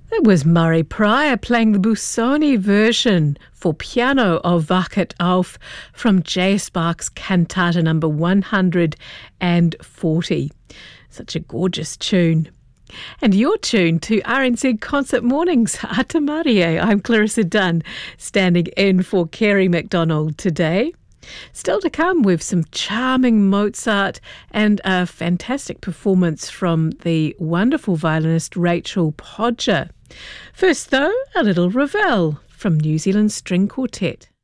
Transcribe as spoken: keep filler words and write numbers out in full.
That was Murray Pryor playing the Busoni version for piano of Wach it auf from J S Bach's Cantata number one hundred forty. Such a gorgeous tune. And you're tuned to R N Z Concert Mornings, Ata Marie. I'm Clarissa Dunn, standing in for Kerry MacDonald today. Still to come with some charming Mozart and a fantastic performance from the wonderful violinist Rachel Podger. First though, a little Ravel from New Zealand String Quartet.